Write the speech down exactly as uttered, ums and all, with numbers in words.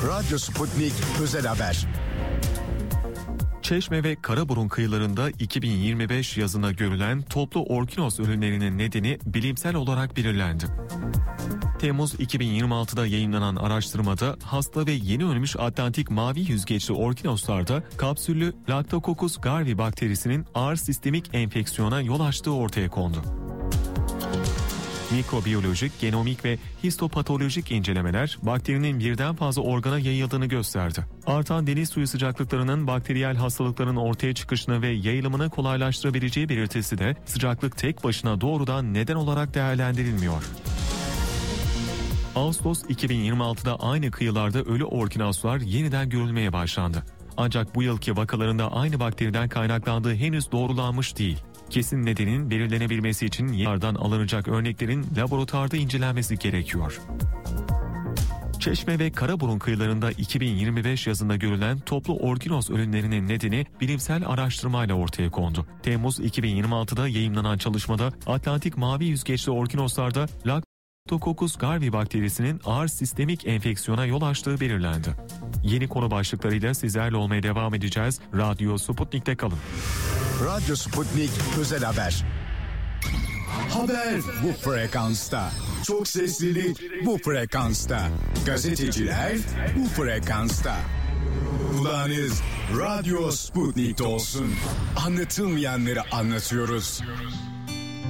Radyo Sputnik Özel Haber. Çeşme ve Karaburun kıyılarında iki bin yirmi beş yazında görülen toplu orkinos ölümlerinin nedeni bilimsel olarak belirlendi. Temmuz iki bin yirmi altıda yayınlanan araştırmada hasta ve yeni ölmüş Atlantik mavi yüzgeçli orkinoslarda kapsüllü Lactococcus garvi bakterisinin ağır sistemik enfeksiyona yol açtığı ortaya kondu. Mikrobiyolojik, genomik ve histopatolojik incelemeler bakterinin birden fazla organa yayıldığını gösterdi. Artan deniz suyu sıcaklıklarının bakteriyel hastalıkların ortaya çıkışını ve yayılımını kolaylaştırabileceği belirtisi de sıcaklık tek başına doğrudan neden olarak değerlendirilmiyor. Ağustos iki bin yirmi altıda aynı kıyılarda ölü orkinoslar yeniden görülmeye başlandı. Ancak bu yılki vakalarında aynı bakteriden kaynaklandığı henüz doğrulanmış değil. Kesin nedenin belirlenebilmesi için yerden alınacak örneklerin laboratuvarda incelenmesi gerekiyor. Çeşme ve Karaburun kıyılarında iki bin yirmi beş yazında görülen toplu orkinos ölümlerinin nedeni bilimsel araştırmayla ortaya kondu. Temmuz iki bin yirmi altıda yayımlanan çalışmada Atlantik mavi yüzgeçli orkinoslarda Lactococcus garvi bakterisinin ağır sistemik enfeksiyona yol açtığı belirlendi. Yeni konu başlıklarıyla sizlerle olmaya devam edeceğiz. Radyo Sputnik'te kalın. Radyo Sputnik Özel Haber. Haber bu frekansta. Çok seslilik bu frekansta. Gazeteciler bu frekansta. Kulağınız Radyo Sputnik'te olsun. Anlatılmayanları anlatıyoruz.